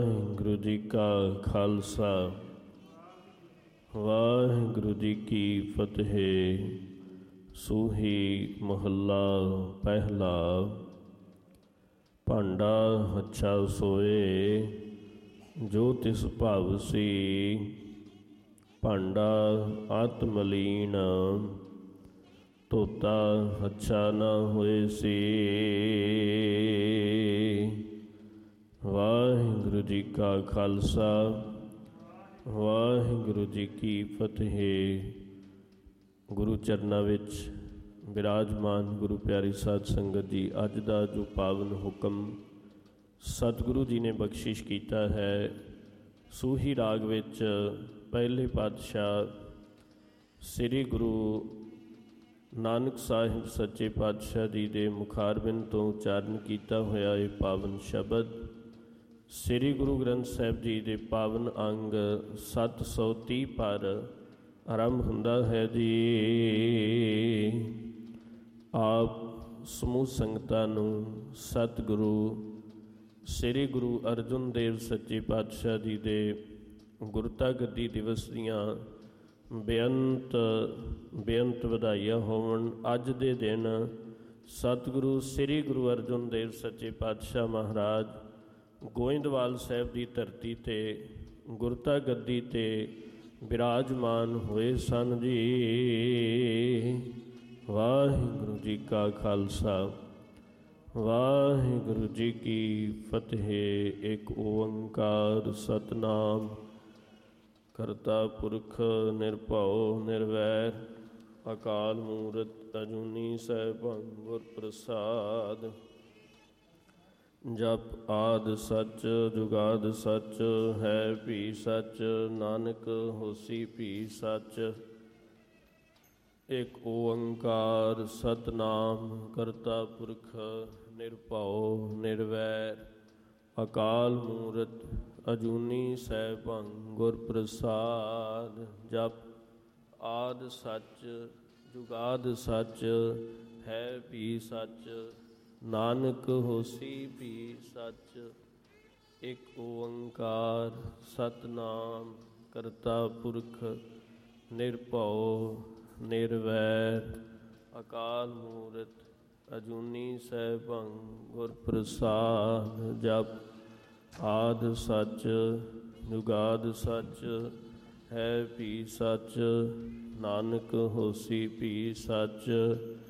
ਵਾਹਿਗੁਰੂ ਜੀ ਕਾ ਖਾਲਸਾ ਵਾਹਿਗੁਰੂ ਜੀ ਕੀ ਫਤਿਹ। ਸੂਹੀ ਮਹੱਲਾ ਪਹਿਲਾ। ਭਾਂਡਾ ਹੱਛਾ ਸੋਏ ਜੋ ਤਿਸ ਭਾਵ ਸੀ, ਭਾਂਡਾ ਅਤਿ ਮਲੀਨ ਧੋਤਾ ਹੱਛਾ ਨਾ ਹੋਏ ਸੀ। ਵਾਹਿਗੁਰੂ ਜੀ ਕਾ ਖਾਲਸਾ ਵਾਹਿਗੁਰੂ ਜੀ ਕੀ ਫਤਿਹ। ਗੁਰੂ ਚਰਨਾਂ ਵਿੱਚ ਬਿਰਾਜਮਾਨ ਗੁਰੂ ਪਿਆਰੀ ਸਾਧ ਸੰਗਤ ਜੀ, ਅੱਜ ਦਾ ਜੋ ਪਾਵਨ ਹੁਕਮ ਸਤਿਗੁਰੂ ਜੀ ਨੇ ਬਖਸ਼ਿਸ਼ ਕੀਤਾ ਹੈ, ਸੂਹੀ ਰਾਗ ਵਿੱਚ ਪਹਿਲੇ ਪਾਤਸ਼ਾਹ ਸ੍ਰੀ ਗੁਰੂ ਨਾਨਕ ਸਾਹਿਬ ਸੱਚੇ ਪਾਤਸ਼ਾਹ ਜੀ ਦੇ ਮੁਖਾਰਬਿੰਦ ਤੋਂ ਉਚਾਰਨ ਕੀਤਾ ਹੋਇਆ ਇਹ ਪਾਵਨ ਸ਼ਬਦ ਸ੍ਰੀ ਗੁਰੂ ਗ੍ਰੰਥ ਸਾਹਿਬ ਜੀ ਦੇ ਪਾਵਨ ਅੰਗ 730 ਪਰ ਆਰੰਭ ਹੁੰਦਾ ਹੈ ਜੀ। ਆਪ ਸਮੂਹ ਸੰਗਤਾਂ ਨੂੰ ਸਤਿਗੁਰੂ ਸ੍ਰੀ ਗੁਰੂ ਅਰਜਨ ਦੇਵ ਸੱਚੇ ਪਾਤਸ਼ਾਹ ਜੀ ਦੇ ਗੁਰਤਾ ਗੱਦੀ ਦਿਵਸ ਦੀਆਂ ਬੇਅੰਤ ਵਧਾਈਆਂ ਹੋਵਣ। ਅੱਜ ਦੇ ਦਿਨ ਸਤਿਗੁਰੂ ਸ੍ਰੀ ਗੁਰੂ ਅਰਜਨ ਦੇਵ ਸੱਚੇ ਪਾਤਸ਼ਾਹ ਮਹਾਰਾਜ ਗੋਇੰਦਵਾਲ ਸਾਹਿਬ ਦੀ ਧਰਤੀ 'ਤੇ ਗੁਰਤਾ ਗੱਦੀ 'ਤੇ ਬਿਰਾਜਮਾਨ ਹੋਏ ਸਨ ਜੀ। ਵਾਹਿਗੁਰੂ ਜੀ ਕਾ ਖਾਲਸਾ ਵਾਹਿਗੁਰੂ ਜੀ ਕੀ ਫਤਿਹ। ਇੱਕ ਓੰਕਾਰ ਸਤਿਨਾਮ ਕਰਤਾ ਪੁਰਖ ਨਿਰਭਉ ਨਿਰਵੈਰ ਅਕਾਲ ਮੂਰਤ ਅਜੂਨੀ ਸੈਭੰ ਗੁਰ ਪ੍ਰਸਾਦ। ਜਪ ਆਦਿ ਸੱਚ ਜੁਗਾਦ ਸੱਚ ਹੈ ਭੀ ਸੱਚ, ਨਾਨਕ ਹੋਸੀ ਭੀ ਸੱਚ। ਇੱਕ ਓੰਕਾਰ ਸਤਿਨਾਮ ਕਰਤਾ ਪੁਰਖ ਨਿਰਭਉ ਨਿਰਵੈਰ ਅਕਾਲ ਮੂਰਤ ਅਜੂਨੀ ਸੈਭੰ ਗੁਰ ਪ੍ਰਸਾਦ। ਜਪ ਆਦਿ ਸੱਚ ਜੁਗਾਦ ਸੱਚ ਹੈ ਭੀ ਸੱਚ, ਨਾਨਕ ਹੋਸੀ ਭੀ ਸੱਚ। ਇੱਕ ਓੰਕਾਰ ਸਤਿਨਾਮ ਕਰਤਾ ਪੁਰਖ ਨਿਰਭਉ ਨਿਰਵੈਰ ਅਕਾਲ ਮੂਰਤ ਅਜੂਨੀ ਸੈਭੰ ਗੁਰ ਪ੍ਰਸਾਦ। ਜਪ ਆਦਿ ਸੱਚ ਜੁਗਾਦ ਸੱਚ ਹੈ ਭੀ ਸੱਚ, ਨਾਨਕ ਹੋਸੀ ਭੀ ਸੱਚ।